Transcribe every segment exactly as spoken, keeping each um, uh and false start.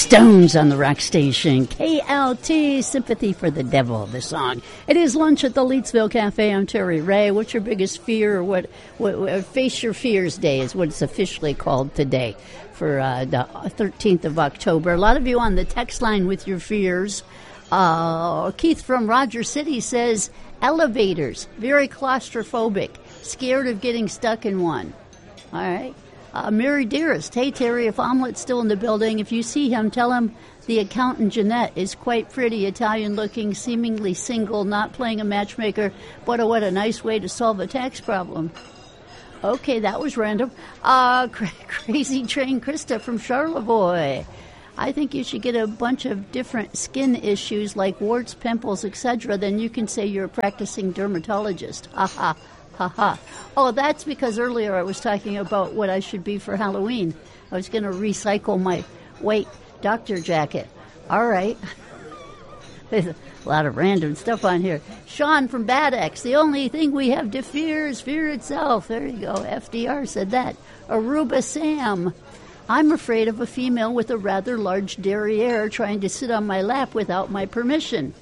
Stones on the rock station. K L T, Sympathy for the Devil, the song. It is lunch at the Leetsville Cafe. I'm Terry Ray. What's your biggest fear? Or what, what, what Face Your Fears Day is what it's officially called today for uh, the thirteenth of October. A lot of you on the text line with your fears. Uh, Keith from Roger City says elevators, very claustrophobic, scared of getting stuck in one. All right. Uh, Mary Dearest, hey Terry, if Omelet's still in the building, if you see him, tell him the accountant Jeanette is quite pretty, Italian-looking, seemingly single, not playing a matchmaker, but oh, what a nice way to solve a tax problem. Okay, that was random. Uh, cra- crazy Train Krista from Charlevoix. I think you should get a bunch of different skin issues like warts, pimples, et cetera. Then you can say you're a practicing dermatologist. Ha ha. Ha ha. Oh, that's because earlier I was talking about what I should be for Halloween. I was going to recycle my white doctor jacket. All right. There's a lot of random stuff on here. Sean from Bad X. The only thing we have to fear is fear itself. There you go. F D R said that. Aruba Sam. I'm afraid of a female with a rather large derriere trying to sit on my lap without my permission.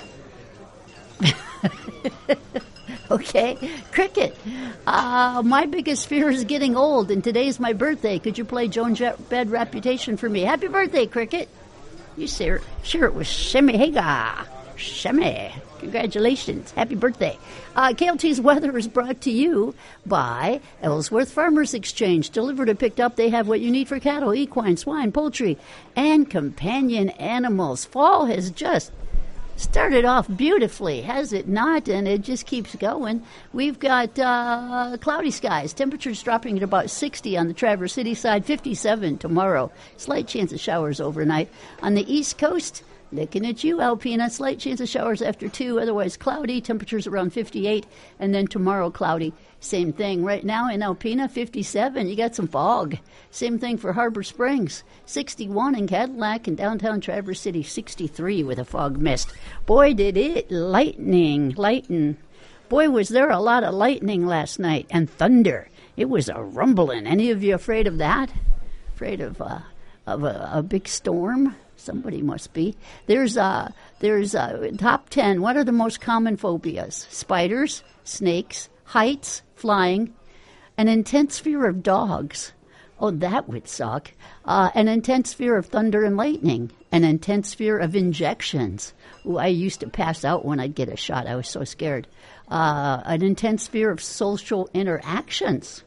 Okay. Cricket. Uh, my biggest fear is getting old, and today's my birthday. Could you play Joan Jett Bed Reputation for me? Happy birthday, Cricket. You share, share it with Shemi Haga. Shemi. Congratulations. Happy birthday. Uh, K L T's weather is brought to you by Ellsworth Farmers Exchange. Delivered or picked up, they have what you need for cattle, equine, swine, poultry, and companion animals. Fall has just started off beautifully, has it not? And it just keeps going. We've got uh, cloudy skies. Temperatures dropping at about sixty on the Traverse City side, fifty-seven tomorrow. Slight chance of showers overnight. On the East Coast, looking at you, Alpena. Slight chance of showers after two. Otherwise cloudy. Temperatures around fifty-eight. And then tomorrow cloudy. Same thing. Right now in Alpena, fifty-seven. You got some fog. Same thing for Harbor Springs. sixty-one in Cadillac, and downtown Traverse City, sixty-three with a fog mist. Boy, did it lightning, lighten. Boy, was there a lot of lightning last night, and thunder. It was a rumbling. Any of you afraid of that? Afraid of, uh, of a, a big storm? Somebody must be. There's uh, there's uh, top ten. What are the most common phobias? Spiders, snakes, heights, flying, an intense fear of dogs. Oh, that would suck. Uh, an intense fear of thunder and lightning. An intense fear of injections. Ooh, I used to pass out when I'd get a shot. I was so scared. Uh, an intense fear of social interactions.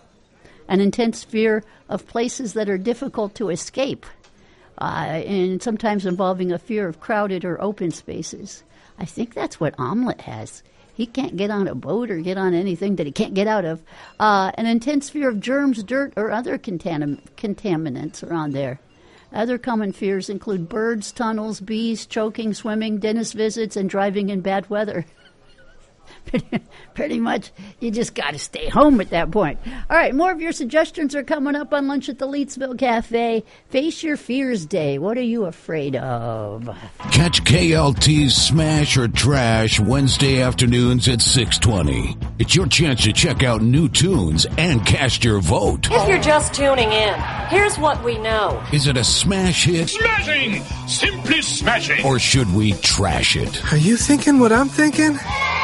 An intense fear of places that are difficult to escape. Uh, and sometimes involving a fear of crowded or open spaces. I think that's what Omelet has. He can't get on a boat or get on anything that he can't get out of. Uh, an intense fear of germs, dirt, or other contam- contaminants around there. Other common fears include birds, tunnels, bees, choking, swimming, dentist visits, and driving in bad weather. pretty, pretty much, you just got to stay home at that point. All right, more of your suggestions are coming up on Lunch at the Leetsville Cafe. Face Your Fears Day. What are you afraid of? Catch K L T's Smash or Trash Wednesday afternoons at six twenty. It's your chance to check out new tunes and cast your vote. If you're just tuning in, here's what we know. Is it a smash hit? Smashing! Simply smashing! Or should we trash it? Are you thinking what I'm thinking?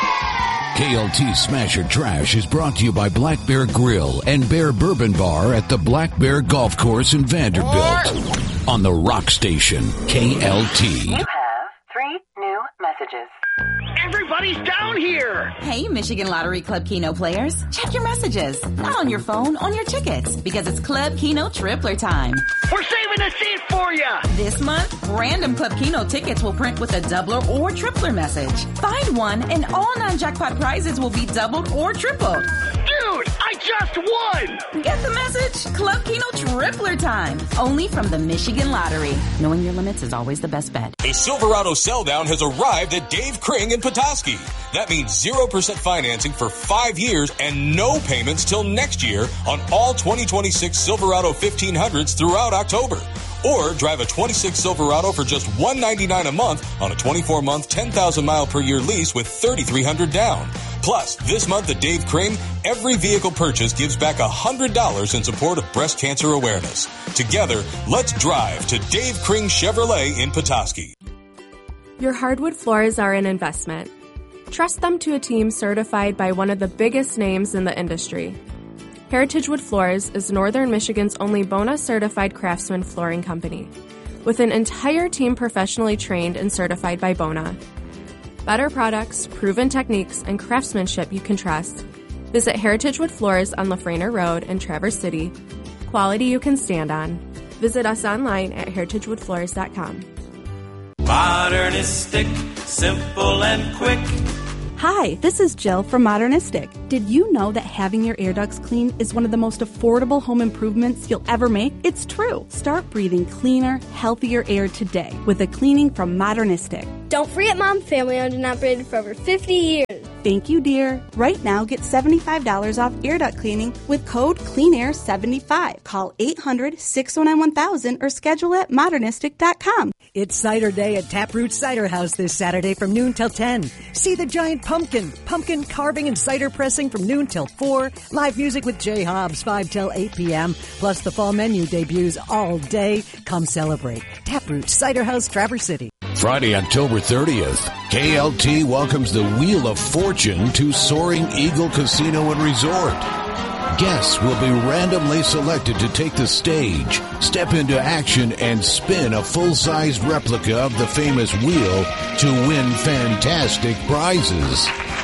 K L T Smash or Trash is brought to you by Black Bear Grill and Bear Bourbon Bar at the Black Bear Golf Course in Vanderbilt. On the Rock Station, K L T. You have three new messages. Everybody's down here! Hey, Michigan Lottery Club Keno players. Check your messages. Not on your phone, on your tickets. Because it's Club Keno Tripler time. We're saving a seat for you! This month, random Club Keno tickets will print with a doubler or tripler message. Find one and all non-jackpot prizes will be doubled or tripled. Dude, I just won! Get the message? Club Keno Tripler time. Only from the Michigan Lottery. Knowing your limits is always the best bet. A Silverado sell-down has arrived at Dave Kring in Petoskey. That means zero percent financing for five years and no payments till next year on all twenty twenty-six Silverado fifteen hundreds throughout October. Or drive a twenty-six Silverado for just one hundred ninety-nine dollars a month on a twenty-four month, ten thousand mile per year lease with thirty-three hundred dollars down. Plus, this month at Dave Kring, every vehicle purchase gives back one hundred dollars in support of breast cancer awareness. Together, let's drive to Dave Kring Chevrolet in Petoskey. Your hardwood floors are an investment. Trust them to a team certified by one of the biggest names in the industry. Heritage Wood Floors is Northern Michigan's only BONA certified craftsman flooring company, with an entire team professionally trained and certified by BONA. Better products, proven techniques, and craftsmanship you can trust. Visit Heritage Wood Floors on Lafrena Road in Traverse City. Quality you can stand on. Visit us online at heritage wood floors dot com. Modernistic, simple and quick. Hi, this is Jill from Modernistic. Did you know that having your air ducts cleaned is one of the most affordable home improvements you'll ever make? It's true. Start breathing cleaner, healthier air today with a cleaning from Modernistic. Don't forget Mom Family Owned and Operated for over fifty years. Thank you, dear. Right now, get seventy-five dollars off air duct cleaning with code clean air seventy-five. Call eight hundred, six oh nine, one thousand or schedule at modernistic dot com. It's Cider Day at Taproot Cider House this Saturday from noon till ten. See the giant pumpkin, pumpkin carving and cider pressing from noon till four. Live music with Jay Hobbs, five till eight p.m. Plus the fall menu debuts all day. Come celebrate. Taproot Cider House, Traverse City. Friday, October thirtieth, K L T welcomes the Wheel of Fortune to Soaring Eagle Casino and Resort. Guests will be randomly selected to take the stage, step into action, and spin a full-sized replica of the famous wheel to win fantastic prizes.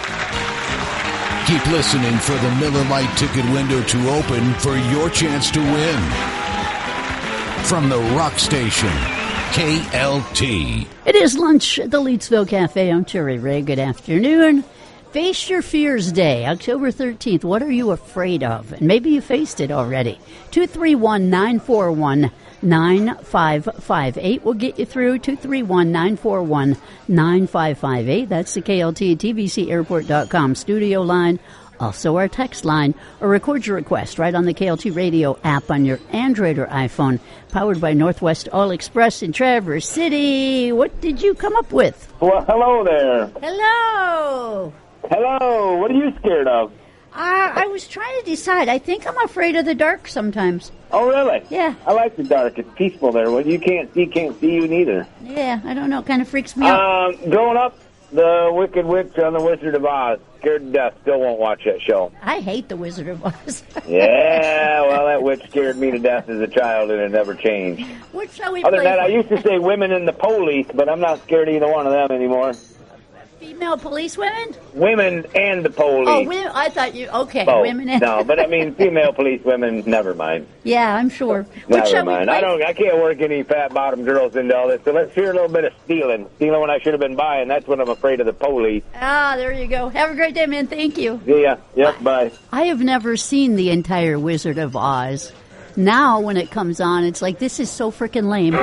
Keep listening for the Miller Lite ticket window to open for your chance to win. From the Rock Station, K L T. It is lunch at the Leedsville Cafe. I'm Terry Ray. Good afternoon. Face Your Fears Day, October thirteenth. What are you afraid of? And maybe you faced it already. two three one, nine four one, nine five five eight will get you through. two three one, nine four one, nine five five eight. That's the K L T T V C airport dot com studio line. Also our text line, or record your request right on the K L T radio app on your Android or iPhone, powered by Northwest All Express in Traverse City. What did you come up with? Well, hello there. Hello. Hello. What are you scared of? Uh, I was trying to decide. I think I'm afraid of the dark sometimes. Oh, really? Yeah. I like the dark. It's peaceful there. When you can't see, can't see you neither. Yeah, I don't know. It kind of freaks me out. Um, growing up, the Wicked Witch on the Wizard of Oz. Scared to death. Still won't watch that show. I hate the Wizard of Oz. Yeah, well, that witch scared me to death as a child, and it never changed. What shall we Other play than that, for? I used to say women in the police, but I'm not scared of either one of them anymore. Female police women? Women and the police. Oh, women, I thought you, okay, Both. women and... No, but I mean, female police women, never mind. Yeah, I'm sure. What Never shall we mind. play? I don't. I can't work any fat-bottom girls into all this. So let's hear a little bit of stealing. Stealing when I should have been buying. That's when I'm afraid of the police. Ah, there you go. Have a great day, man. Thank you. See ya. Yep, bye. I have never seen the entire Wizard of Oz. Now, when it comes on, it's like, this is so freaking lame.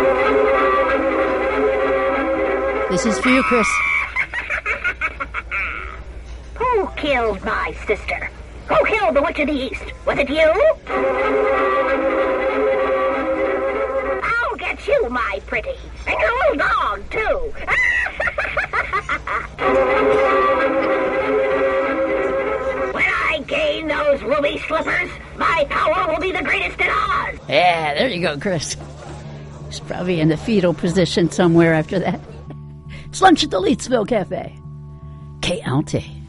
This is for you, Chris. Who killed my sister? Who killed the Witch of the East? Was it you? I'll get you, my pretty. And your little dog, too. When I gain those ruby slippers, my power will be the greatest in Oz. Yeah, there you go, Chris. He's probably in the fetal position somewhere after that. It's lunch at the Leedsville Cafe. K L T.